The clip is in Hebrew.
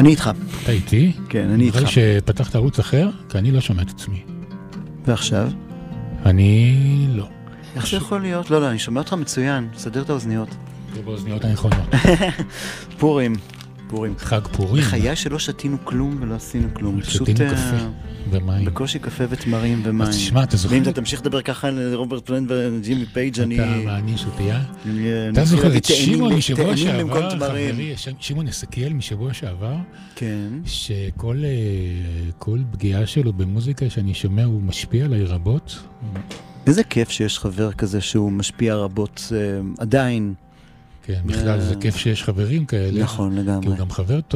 אני איתך. אתה איתי? כן, אני איתך. נראה לי שפתחת ערוץ אחר, כי אני לא שומע את עצמי. ועכשיו? אני לא. איך זה יכול להיות? לא, אני שומע אותך מצוין. סדר את האוזניות. זה באוזניות הנכונות. פורים. חג פורים. בחיי שלא שתינו כלום ולא עשינו כלום. שתינו קפה ומים. בקושי קפה ותמרים ומים. אז תשמע, אתה זוכר? ואם אתה תמשיך לדבר ככה על רוברט פלנט וג'ימי פייג' אני... אתה מעניין שותיה? אתה זוכר את שמעון משבוע שעבר, חברי, שמעון נסקיאל משבוע שעבר? כן. שכל פגיעה שלו במוזיקה שאני שומע הוא משפיע עליי רבות. איזה כיף שיש חבר כזה שהוא משפיע רבות עדיין. כן, בכלל זה כיף שיש חברים כאלה. נכון, לגמרי. כי הוא גם חבר טוב.